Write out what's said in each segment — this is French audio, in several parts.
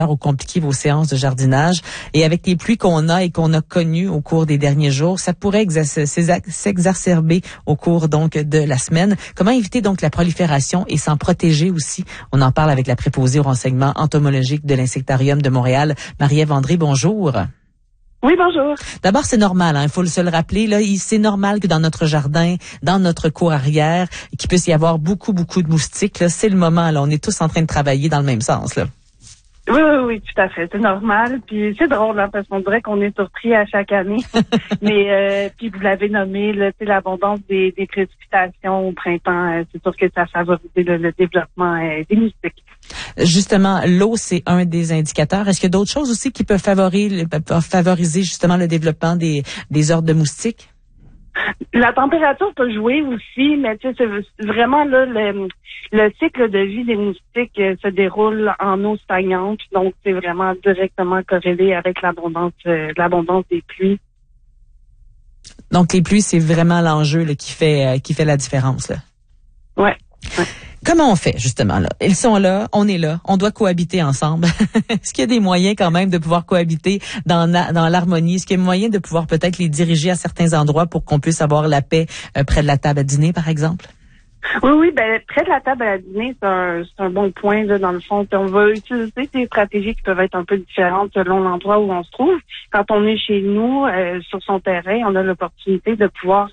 ou compliquer vos séances de jardinage. Et avec les pluies qu'on a et qu'on a connues au cours des derniers jours, ça pourrait s'exacerber au cours donc de la semaine. Comment éviter donc la prolifération et s'en protéger aussi? On en parle avec la préposée au renseignement entomologique de l'Insectarium de Montréal, Marie-Ève André. Bonjour. Oui, bonjour. D'abord, c'est normal, il faut se le rappeler. Là, c'est normal que dans notre jardin, dans notre cour arrière, qu'il puisse y avoir beaucoup de moustiques. Là, c'est le moment. Là, on est tous en train de travailler dans le même sens. Là. Oui, tout à fait. C'est normal. Puis c'est drôle, parce qu'on dirait qu'on est surpris à chaque année. Mais puis vous l'avez nommé, là, l'abondance des précipitations au printemps, c'est sûr que ça favorise le développement des moustiques. Justement, l'eau, c'est un des indicateurs. Est-ce qu'il y a d'autres choses aussi qui peuvent favoriser justement le développement des hordes de moustiques? La température peut jouer aussi, mais tu sais, c'est vraiment là le cycle de vie des moustiques se déroule en eau stagnante, donc c'est vraiment directement corrélé avec l'abondance des pluies. Donc les pluies, c'est vraiment l'enjeu là, qui fait la différence là. Ouais. Comment on fait, justement, là? Ils sont là, on est là, on doit cohabiter ensemble. Est-ce qu'il y a des moyens quand même de pouvoir cohabiter dans l'harmonie? Est-ce qu'il y a moyen de pouvoir peut-être les diriger à certains endroits pour qu'on puisse avoir la paix près de la table à dîner, par exemple? Oui, près de la table à dîner, c'est un bon point, là, dans le fond. On va utiliser des stratégies qui peuvent être un peu différentes selon l'endroit où on se trouve. Quand on est chez nous, sur son terrain, on a l'opportunité de pouvoir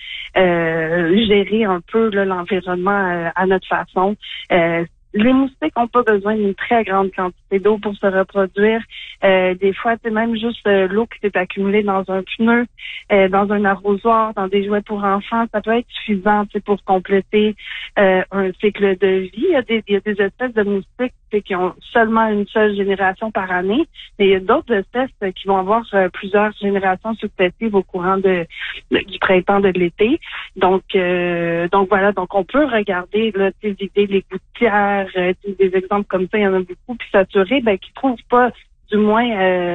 gérer un peu là, l'environnement à notre façon. Les moustiques n'ont pas besoin d'une très grande quantité d'eau pour se reproduire. Des fois, c'est même juste l'eau qui s'est accumulée dans un pneu, dans un arrosoir, dans des jouets pour enfants. Ça peut être suffisant pour compléter un cycle de vie. Il y a des espèces de moustiques qui ont seulement une seule génération par année, mais il y a d'autres espèces qui vont avoir plusieurs générations successives au courant du printemps, de l'été. Donc voilà, donc on peut regarder là, vider les gouttières, des exemples comme ça, il y en a beaucoup, puis s'assurer qu'ils trouvent pas, du moins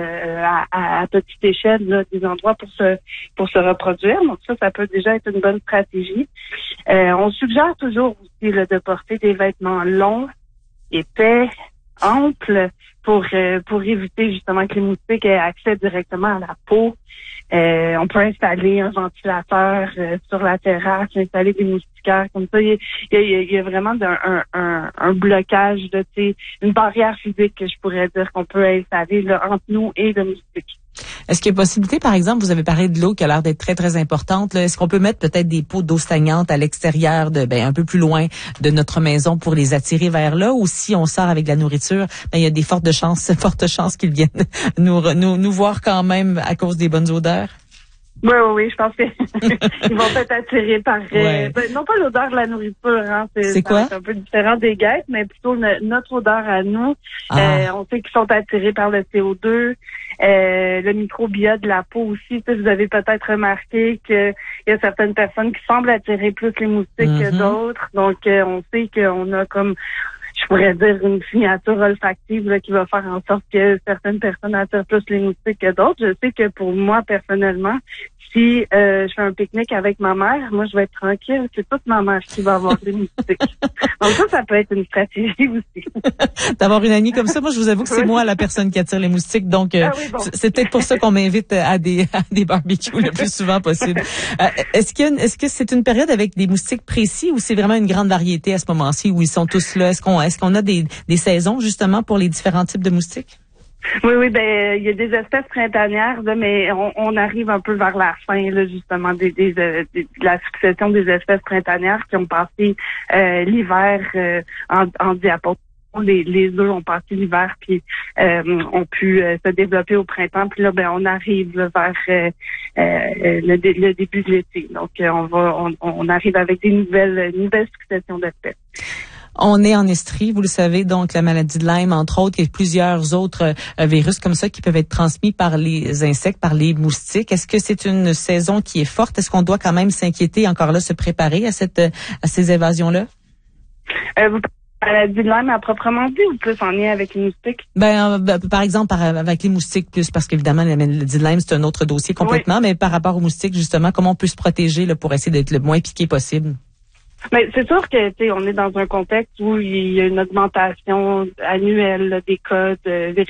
à petite échelle, là, des endroits pour se reproduire. Donc ça peut déjà être une bonne stratégie. On suggère toujours aussi là, de porter des vêtements longs, épais, amples, pour éviter justement que les moustiques aient accès directement à la peau. On peut installer un ventilateur sur la terrasse, installer des moustiquaires comme ça. Il y a vraiment un blocage, une barrière physique que je pourrais dire qu'on peut installer là, entre nous et le moustique. Est-ce qu'il y a possibilité, par exemple, vous avez parlé de l'eau qui a l'air d'être très, très importante. Là. Est-ce qu'on peut mettre peut-être des pots d'eau stagnante à l'extérieur, un peu plus loin de notre maison pour les attirer vers là? Ou si on sort avec de la nourriture, il y a des fortes chances qu'ils viennent nous voir quand même à cause des bonnes odeurs? Oui, je pense qu'ils vont être attirés par non pas l'odeur de la nourriture, c'est quoi? C'est un peu différent des guêpes, mais plutôt notre odeur à nous. On sait qu'ils sont attirés par le CO2, le microbiota de la peau aussi. Vous avez peut-être remarqué qu'il y a certaines personnes qui semblent attirer plus les moustiques que d'autres. Donc on sait qu'on a comme, je pourrais dire, une signature olfactive là, qui va faire en sorte que certaines personnes attirent plus les moustiques que d'autres. Je sais que pour moi, personnellement, si je fais un pique-nique avec ma mère, moi, je vais être tranquille. C'est toute ma mère qui va avoir des moustiques. Donc ça peut être une stratégie aussi. D'avoir une amie comme ça, moi, je vous avoue que c'est moi la personne qui attire les moustiques. Donc, c'est peut-être pour ça qu'on m'invite à des barbecues le plus souvent possible. Est-ce que c'est une période avec des moustiques précis ou c'est vraiment une grande variété à ce moment-ci où ils sont tous là? Est-ce qu'on a des saisons, justement, pour les différents types de moustiques? Oui, il y a des espèces printanières, là, mais on arrive un peu vers la fin, là, justement, de la succession des espèces printanières qui ont passé l'hiver en diapason. Les œufs ont passé l'hiver puis ont pu se développer au printemps. Puis là, on arrive là, vers le début de l'été. Donc, on arrive avec des nouvelles successions d'espèces. On est en Estrie, vous le savez, donc la maladie de Lyme, entre autres, et plusieurs autres virus comme ça qui peuvent être transmis par les insectes, par les moustiques. Est-ce que c'est une saison qui est forte? Est-ce qu'on doit quand même s'inquiéter, encore là, se préparer à ces évasions-là? Maladie de Lyme à proprement dit ou plus en lien avec les moustiques? Par exemple, avec les moustiques plus, parce qu'évidemment, la maladie de Lyme, c'est un autre dossier complètement, mais par rapport aux moustiques, justement, comment on peut se protéger là, pour essayer d'être le moins piqué possible? Mais c'est sûr que on est dans un contexte où il y a une augmentation annuelle là, des cas de